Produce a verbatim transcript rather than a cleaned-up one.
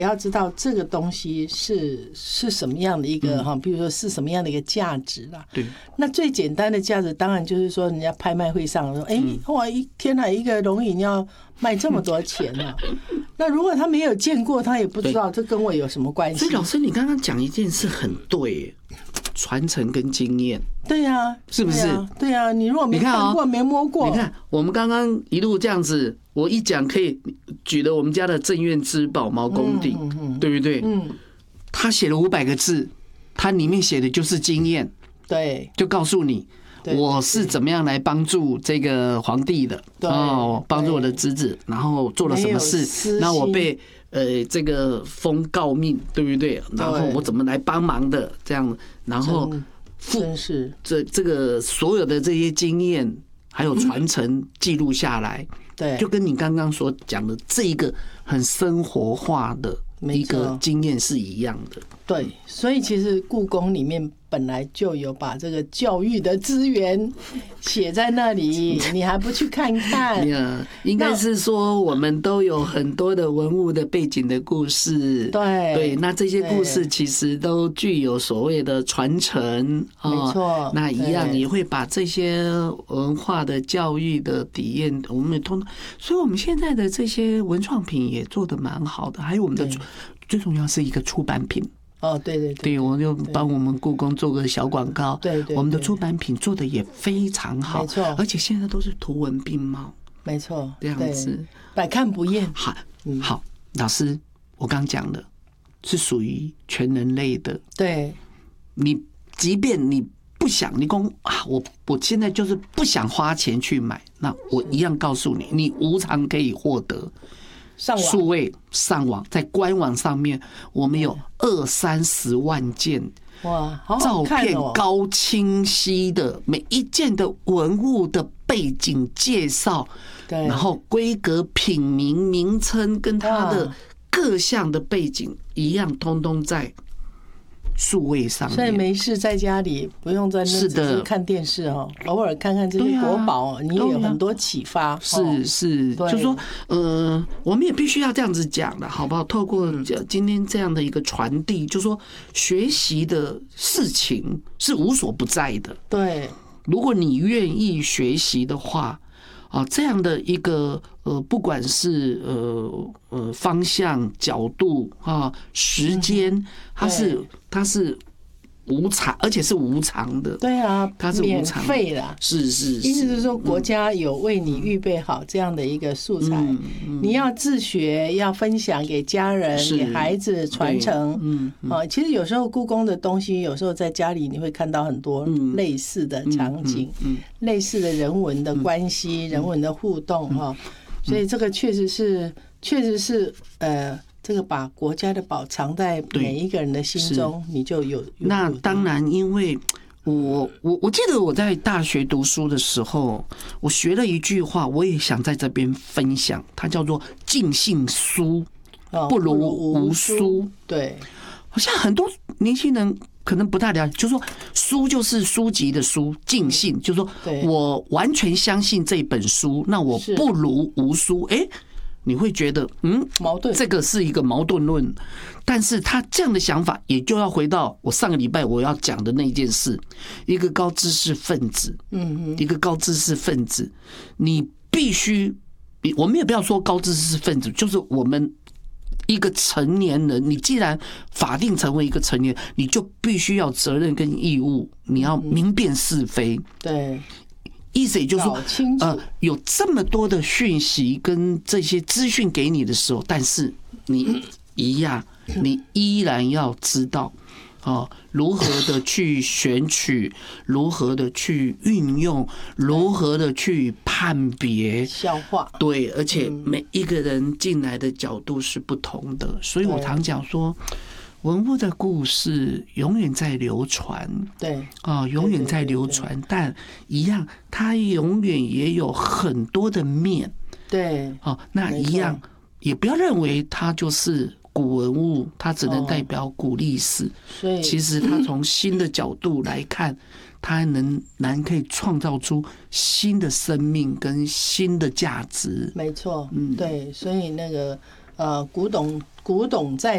要知道这个东西是是什么样的一个哈，比如说是什么样的一个价值啦。 对， 那最简单的价值当然就是说，人家拍卖会上说，哎，哇，一天哪，一个龙饮要卖这么多钱啊！那如果他没有见过，他也不知道这跟我有什么关系。 所以老师，你刚刚讲一件事很对，传承跟经验。 对呀、啊， 是不是？ 对呀、啊，你如果没看过、哦、没摸过， 你看我们刚刚一路这样子，我一讲可以举了我们家的镇院之宝毛公鼎，嗯嗯、对不对？嗯，他写了五百个字，他里面写的就是经验， 对， 就告诉你我是怎么样来帮助这个皇帝的，哦，帮助我的侄子，然后做了什么事，然后我被呃这个封诰命，对不对？然后我怎么来帮忙的，这样，然后。 真是这这个所有的这些经验还有传承记录下来， 对， 就跟你刚刚所讲的这一个很生活化的一个经验是一样的。 对，所以其实故宫里面本来就有把这个教育的资源写在那里，你还不去看看？ 应该是说我们都有很多的文物的背景的故事， 对对，那这些故事其实都具有所谓的传承， 没错。 那一样也会把这些文化的教育的体验，我们也通，所以我们现在的这些文创品也做得蛮好的，还有我们的最重要是一个出版品。 哦，对对对, 对，我就帮我们故宫做个小广告。 对 对, 对， 我们的出版品做的也非常好， 没错， 而且现在都是图文并茂， 没错， 这样子百看不厌。 好，好，老师，我刚讲的是属于全人类的。 对， 你即便你不想，你说啊，我我现在就是不想花钱去买，那我一样告诉你，你无偿可以获得。数位上网，在官网上面，我们有二三十万件哇， 照片高清晰的每一件的文物的背景介绍， 对， 然后规格、品名、名称跟它的各项的背景一样，通通在数位上面， 所以没事在家里不用在那只是看电视哦，偶尔看看这些国宝，你也有很多启发。 是是，就是说，呃，我们也必须要这样子讲的，好不好？透过今天这样的一个传递，就是说，学习的事情是无所不在的。 对， 如果你愿意学习的话。啊，这样的一个呃，不管是呃呃方向、角度啊、时间，它是它是无偿，而且是无偿的。 对啊， 它是无偿费的。 是是， 意思是说，国家有为你预备好这样的一个素材，嗯嗯、你要自学，要分享给家人、给孩子传承。嗯，啊，其实有时候故宫的东西，有时候在家里你会看到很多类似的场景，嗯嗯嗯、类似的人文的关系、嗯、人文的互动哈。所以这个确实是，确实是呃。这个把国家的宝藏在每一个人的心中，你就有。 那当然，因为我我我记得我在大学读书的时候，我学了一句话，我也想在这边分享，它叫做“尽信书，不如无书”。 对， 好像很多年轻人可能不太了解，就是说书就是书籍的书，尽信就是说我完全相信这本书，那我不如无书。哎。你会觉得，嗯， 矛盾， 这个是一个矛盾论，但是他这样的想法，也就要回到我上个礼拜我要讲的那件事，一个高知识分子，嗯，一个高知识分子，你必须，我们也不要说高知识分子，就是我们一个成年人，你既然法定成为一个成年人，你就必须要责任跟义务，你要明辨是非， 对。 意思也就是说，呃，有这么多的讯息跟这些资讯给你的时候，但是你一样，你依然要知道，哦，如何的去选取，如何的去运用，如何的去判别、 消化。 对，而且每一个人进来的角度是不同的，所以我常讲说。文物的故事永远在流传， 对啊，永远在流传，但一样，它永远也有很多的面， 对， 哦，那一样也不要认为它就是古文物，它只能代表古历史，所以其实它从新的角度来看，它能能可以创造出新的生命跟新的价值， 没错，嗯，对，所以那个呃，古董古董在。